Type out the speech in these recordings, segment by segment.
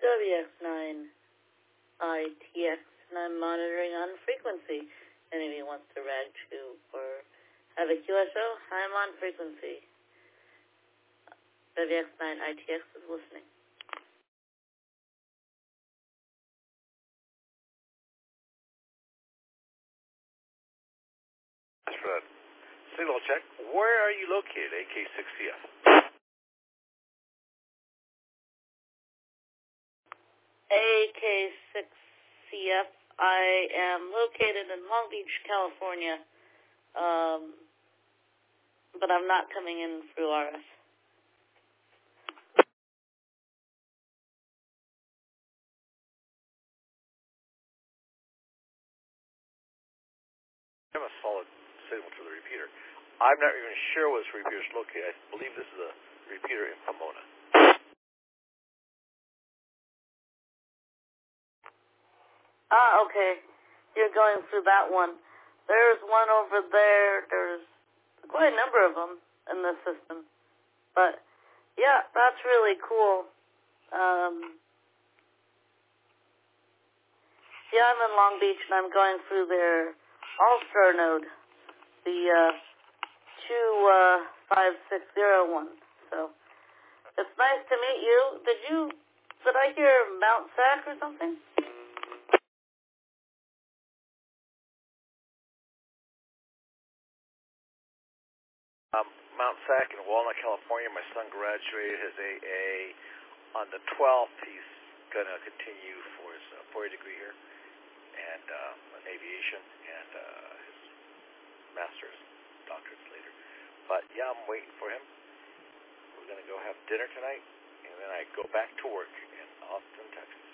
WX9 ITX, and I'm monitoring on frequency. Any of you wants to rag to or have a QSO, I'm on frequency. WX9 ITX is listening. That's for that signal check. Where are you located, AK6CF? AK6CF, I am located in Long Beach, California, but I'm not coming in through RF. I have a solid signal to the repeater. I'm not even sure where this repeater is located. I believe this is a repeater in Pomona. Ah, okay. You're going through that one. There's one over there. There's quite a number of them in the system. But, yeah, that's really cool. Yeah, I'm in Long Beach, and I'm going through their All-Star node, the 25601. So, it's nice to meet you. Did I hear Mount Sac or something? Mount Sac in Walnut, California. My son graduated his AA on the 12th. He's going to continue for his 4-year degree here and in aviation and his master's, doctorates later. But, yeah, I'm waiting for him. We're going to go have dinner tonight, and then I go back to work in Austin, Texas.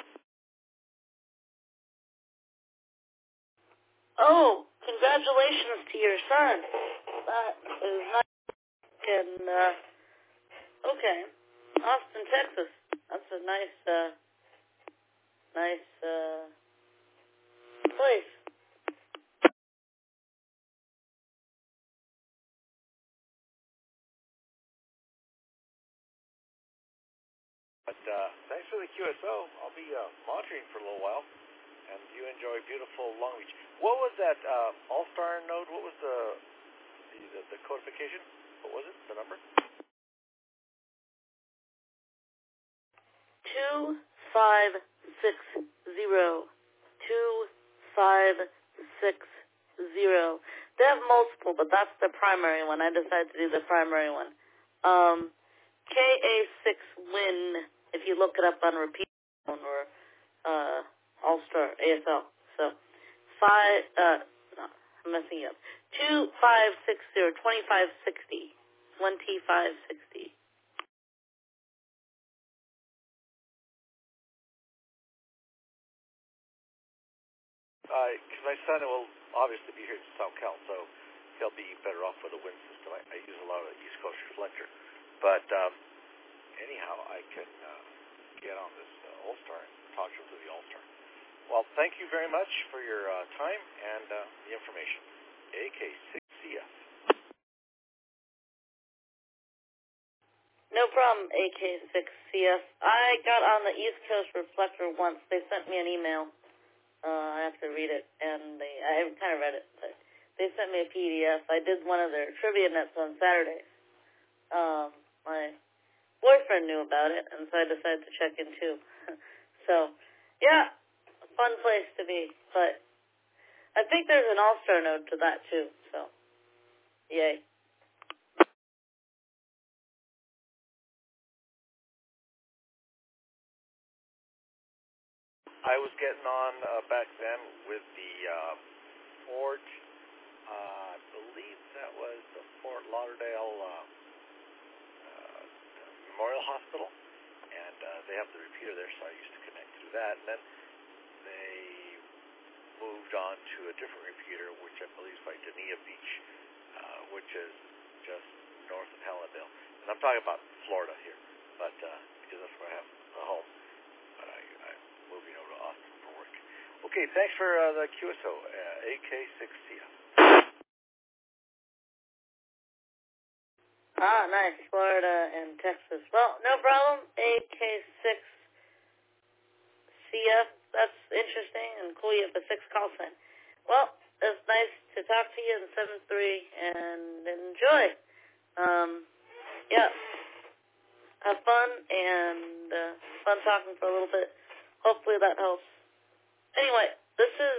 Oh, congratulations to your son. That is nice. And, okay. Austin, Texas. That's a nice place. But thanks for the QSO. I'll be monitoring for a little while, and you enjoy beautiful Long Beach. What was that All-Star node? What was the codification? What was it? The number? 2560. 2560. They have multiple, but that's the primary one. I decided to do the primary one. KA6 Win, if you look it up on repeat or All-Star ASL. So, I'm messing up. 2560, 2560. 2560. Because my son will obviously be here in South Cal, so he'll be better off with a wind system. I use a lot of the East Coast reflector. But anyhow, I can get on this All-Star and talk to him through the All-Star. Well, thank you very much for your time and the information. AK6CF. No problem, AK6CF. I got on the East Coast reflector once. They sent me an email. I have to read it, and I kind of read it, but they sent me a PDF. I did one of their trivia nets on Saturday. My boyfriend knew about it, and so I decided to check in too. So, yeah, fun place to be. But I think there's an All-Star node to that too, so yay. I was getting on back then with the Fort, I believe that was the Fort Lauderdale Memorial Hospital, and they have the repeater there, so I used to connect through that. And then they moved on to a different repeater, which I believe is by Dania Beach, which is just north of Hallandale. And I'm talking about Florida here, but because that's where I have a home. But I'm moving over to Austin for work. Okay, thanks for the QSO, AK6CF. Ah, nice. Florida and Texas. Well, no problem. AK6 we have a 6 call sign. Well, it's nice to talk to you in 7-3 and enjoy. Yeah. Have fun and fun talking for a little bit. Hopefully that helps. Anyway, this is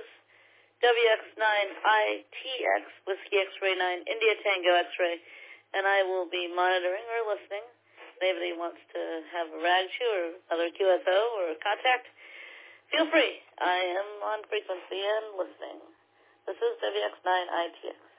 WX9ITX, Whiskey X-Ray 9, India Tango X-Ray, and I will be monitoring or listening. If anybody wants to have a RAGCHU or other QSO or contact, feel free. I am on frequency and listening. This is WX9ITX.